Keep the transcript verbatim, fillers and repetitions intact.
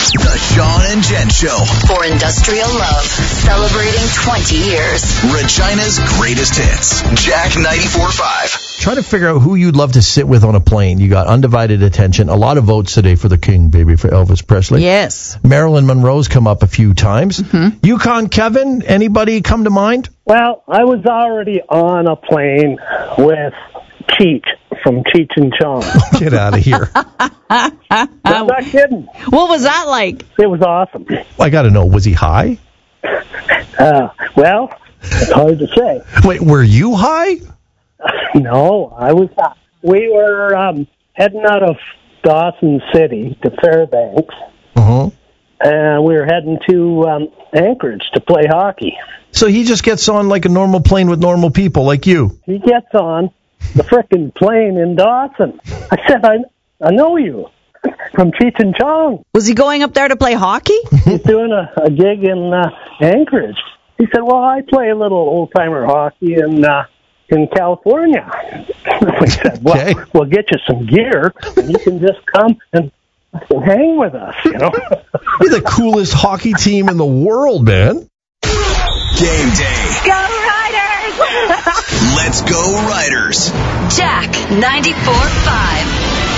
The Sean and Jen Show. For industrial love, celebrating twenty years. Regina's greatest hits. Jack ninety-four point five. Try to figure out who you'd love to sit with on a plane. You got undivided attention. A lot of votes today for the King, baby, for Elvis Presley. Yes. Marilyn Monroe's come up a few times. Mm-hmm. Yukon Kevin, anybody come to mind? Well, I was already on a plane with Cheech from Cheech and Chong. Get out of here. I'm not kidding. What was that like? It was awesome. I got to know, was he high? Uh, well, it's hard to say. Wait, were you high? No, I was not. We were um, heading out of Dawson City to Fairbanks, Uh-huh. and we were heading to um, Anchorage to play hockey. So he just gets on like a normal plane with normal people like you. He gets on the frickin' plane in Dawson. I said, I, I know you from Cheech and Chong. Was he going up there to play hockey? He's doing a, a gig in uh, Anchorage. He said, well, I play a little old-timer hockey in uh, in California. We said, well, Okay. we'll get you some gear, and you can just come and, and hang with us, you know. You're the coolest hockey team in the world, man. Game day. Go Riders! Let's go, Riders. Jack ninety-four point five.